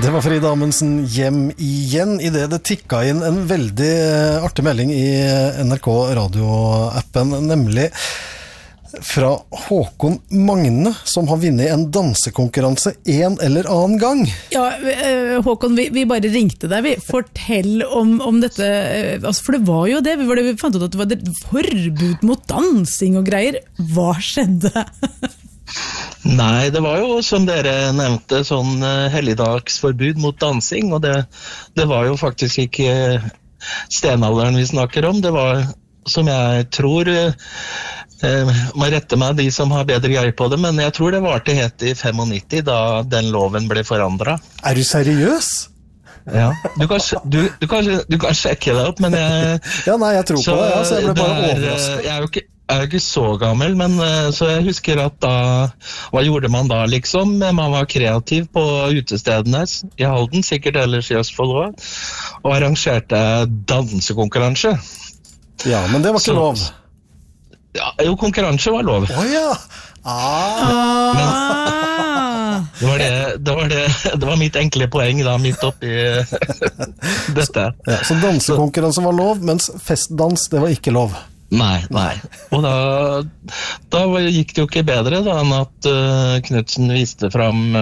Det var Frida Amundsen hjem igjen I det tikka inn en veldig artig melding I NRK radioappen, nemlig fra Håkon Magne, som har vunnet en dansekonkurranse en eller annen gang. Ja, Håkon, vi bare ringte deg. Fortell om dette, altså, for det var jo det. Vi fant ut at det var et forbud mot dansing og greier. Hva skjedde? Nei, det var jo som dere nevnte sånn helligdagsforbud mot dansing, og det var jo faktisk ikke stenalderen vi snakker om. Det var, som jeg tror, må rette meg de som har bedre greie på det, men jeg tror det var til het I 95 da den loven ble forandret. Du seriøs? Ja, du kan sjekke det opp, men ja, nei, jeg tror på det, ja, så jeg ble bare overrasket. Jeg er ikke så gammel, men så jeg husker at da, hva gjorde man da liksom? Man var kreativ på utestedene I Halden, sikkert ellers I Østfold også, og arrangerte dansekonkurranse. Ja, men det var ikke lov. Ja, jo, konkurranse var lov. Ja. Det var mitt enkle poeng da, midt oppi dette. Ja, så dansekonkurranse var lov, mens festdans, det var ikke lov. Nei. Og da gikk det jo ikke bedre da, enn at Knudsen viste fram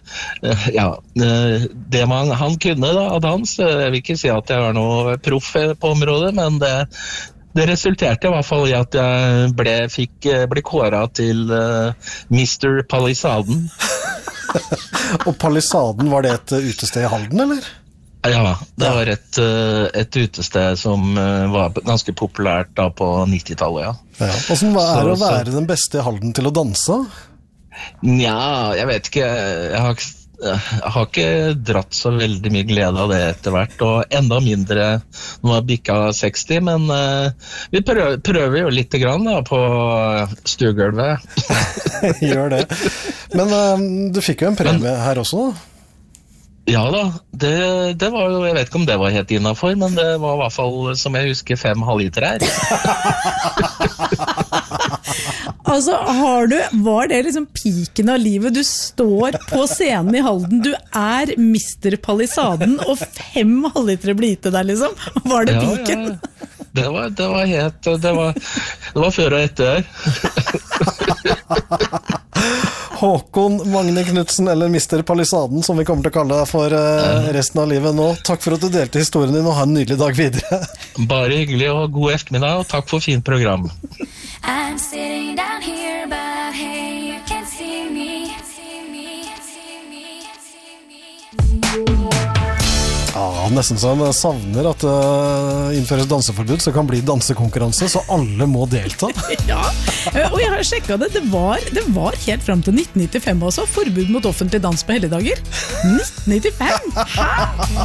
det han kunne da, av dans. Jeg vil ikke si at jeg var noe proff på området, men det resulterte I hvert fall I at jeg ble kåret til Mr. Palisaden. Og Palisaden, var det et utested I Halden, eller? Ja, det var et utested som var ganske populært da på 90-tallet, ja. Hvordan var det å være den beste I Halden til å danse? Ja, jeg vet ikke, jeg har ikke dratt så veldig mye glede av det etter hvert, og enda mindre når jeg bikka 60, men vi prøver jo litt grann da, på stuegulvet. Gjør det. Men du fikk jo en premie her også da? Ja da, det var jo, jeg vet ikke om det var helt innenfor, men det var I hvert fall, som jeg husker, 5 halvliter her. Altså, var det liksom piken av livet? Du står på scenen I Halden, du Mr. Palisaden, og 5 halvliter blir gitt til deg, liksom. Var det piken? Ja. Det var før og etter. Håkon Magne Knudsen, eller Mr. Palisaden, som vi kommer til å kalle deg for resten av livet nå. Takk for at du delte historien din, og ha en nydelig dag videre. Bare hyggelig, og god eftermiddag, og takk for fint program. I'm sitting down here, but hey, you can see me. Ja, nesten så jeg savner at det innføres danseforbud, så det kan bli dansekonkurranse, så alle må delta. Ja, og jeg har sjekket det var helt frem til 1995 også, forbud mot offentlig dans på helligdager. 1995? Hæ?